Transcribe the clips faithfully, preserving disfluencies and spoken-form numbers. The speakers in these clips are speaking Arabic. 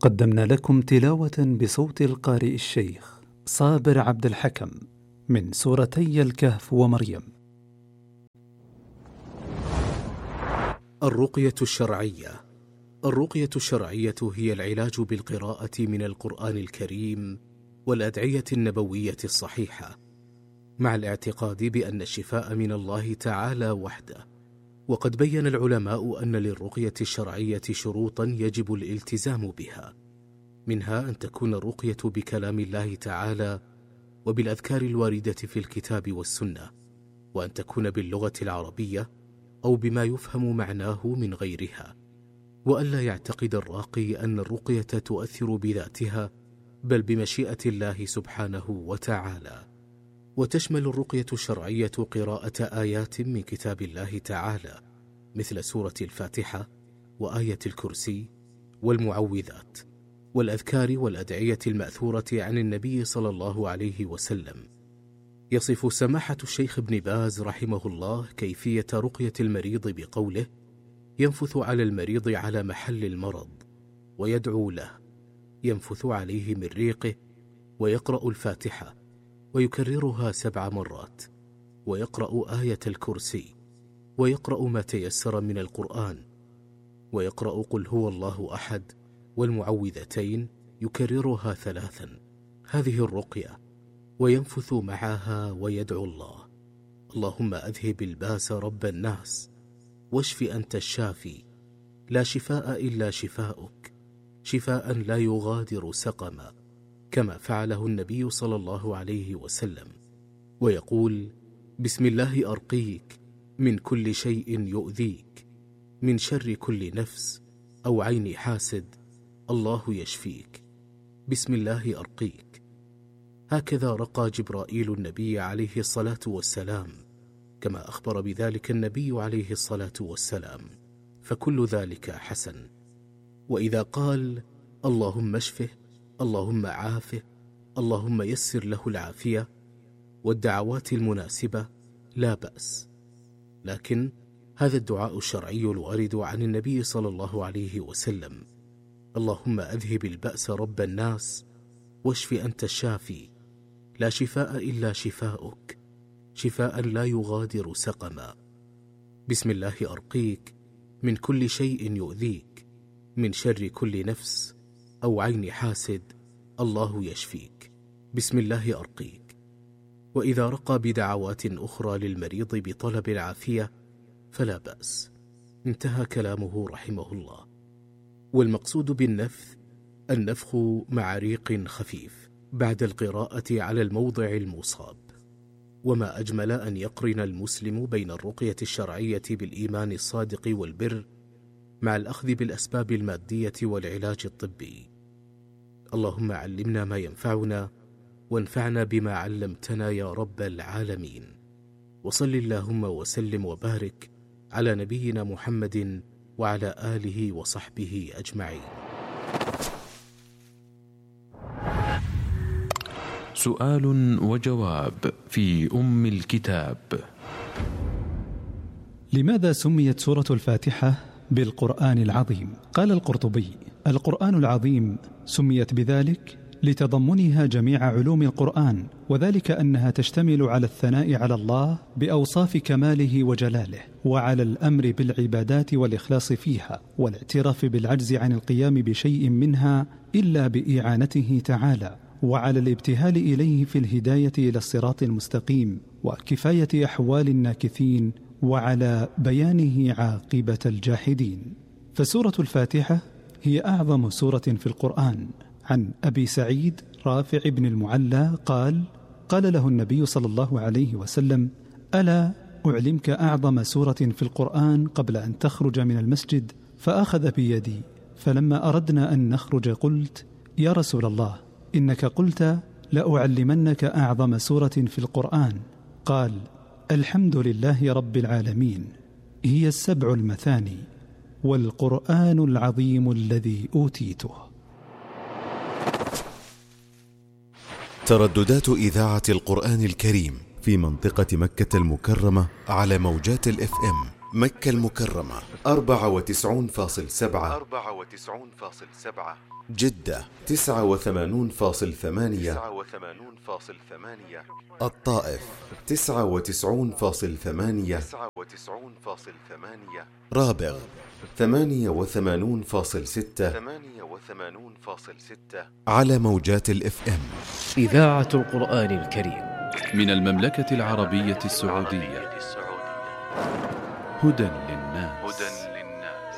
قدمنا لكم تلاوة بصوت القارئ الشيخ صابر عبد الحكم من سورتي الكهف ومريم. الرقية الشرعية. الرقية الشرعية هي العلاج بالقراءة من القرآن الكريم والأدعية النبوية الصحيحة، مع الاعتقاد بأن الشفاء من الله تعالى وحده. وقد بين العلماء أن للرقية الشرعية شروطا يجب الالتزام بها، منها أن تكون الرقية بكلام الله تعالى وبالأذكار الواردة في الكتاب والسنة، وأن تكون باللغة العربية أو بما يفهم معناه من غيرها، وألا يعتقد الراقي أن الرقية تؤثر بذاتها بل بمشيئة الله سبحانه وتعالى. وتشمل الرقية الشرعية قراءة آيات من كتاب الله تعالى مثل سورة الفاتحة وآية الكرسي والمعوذات والأذكار والأدعية المأثورة عن النبي صلى الله عليه وسلم. يصف سماحة الشيخ ابن باز رحمه الله كيفية رقية المريض بقوله: ينفث على المريض على محل المرض ويدعو له، ينفث عليه من ريقه ويقرأ الفاتحة ويكررها سبع مرات، ويقرأ آية الكرسي، ويقرأ ما تيسر من القرآن، ويقرأ قل هو الله أحد والمعوذتين يكررها ثلاثا. هذه الرقية. وينفث معها ويدعو الله: اللهم أذهب الباس رب الناس واشف أنت الشافي، لا شفاء إلا شفاؤك، شفاء لا يغادر سقما، كما فعله النبي صلى الله عليه وسلم. ويقول: بسم الله أرقيك من كل شيء يؤذيك، من شر كل نفس أو عين حاسد، الله يشفيك، بسم الله أرقيك. هكذا رقى جبرائيل النبي عليه الصلاة والسلام، كما أخبر بذلك النبي عليه الصلاة والسلام، فكل ذلك حسن. وإذا قال اللهم اشفه، اللهم عافه، اللهم يسر له العافية والدعوات المناسبة لا بأس، لكن هذا الدعاء الشرعي الوارد عن النبي صلى الله عليه وسلم: اللهم أذهب البأس رب الناس واشف أنت الشافي، لا شفاء إلا شفاؤك، شفاء لا يغادر سقما، بسم الله أرقيك من كل شيء يؤذيك، من شر كل نفس أو عين حاسد، الله يشفيك، بسم الله أرقيك. وإذا رقى بدعوات أخرى للمريض بطلب العافية فلا بأس. انتهى كلامه رحمه الله. والمقصود بالنفث النفخ مع ريق خفيف بعد القراءة على الموضع المصاب. وما أجمل أن يقرن المسلم بين الرقية الشرعية بالإيمان الصادق والبر مع الأخذ بالأسباب المادية والعلاج الطبي. اللهم علمنا ما ينفعنا وانفعنا بما علمتنا يا رب العالمين. وصل اللهم وسلم وبارك على نبينا محمد وعلى آله وصحبه أجمعين. سؤال وجواب في أم الكتاب. لماذا سميت سورة الفاتحة بالقرآن العظيم؟ قال القرطبي: القرآن العظيم سميت بذلك لتضمنها جميع علوم القرآن، وذلك أنها تشتمل على الثناء على الله بأوصاف كماله وجلاله، وعلى الأمر بالعبادات والإخلاص فيها، والاعتراف بالعجز عن القيام بشيء منها إلا بإعانته تعالى، وعلى الابتهال إليه في الهداية إلى الصراط المستقيم وكفاية أحوال الناكثين، وعلى بيانه عاقبة الجاحدين. فسورة الفاتحة هي أعظم سورة في القرآن. عن أبي سعيد رافع بن المعلى قال: قال له النبي صلى الله عليه وسلم: ألا أعلمك أعظم سورة في القرآن قبل أن تخرج من المسجد؟ فأخذ بيدي، فلما أردنا أن نخرج قلت: يا رسول الله، إنك قلت لأعلمنك أعظم سورة في القرآن. قال: الحمد لله رب العالمين، هي السبع المثاني والقرآن العظيم الذي أوتيته. ترددات إذاعة القرآن الكريم في منطقة مكة المكرمة على موجات الإف إم مكة المكرمة أربعة وتسعون فاصل سبعة أربعة وتسعون فاصل سبعة جدة تسعة وثمانون فاصل ثمانية تسعة وثمانون فاصل ثمانية الطائف تسعة وتسعون فاصل ثمانية تسعة وتسعون فاصل ثمانية رابغ ثمانية وثمانون فاصل ستة ثمانية وثمانون فاصل ستة على موجات الإف إم. إذاعة القرآن الكريم من المملكة العربية السعودية. هدى للناس. هدى للناس.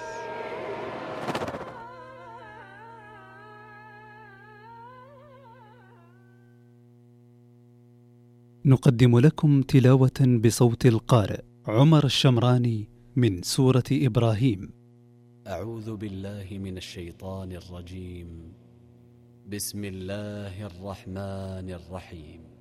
نقدم لكم تلاوة بصوت القارئ عمر الشمراني من سورة إبراهيم. أعوذ بالله من الشيطان الرجيم. بسم الله الرحمن الرحيم.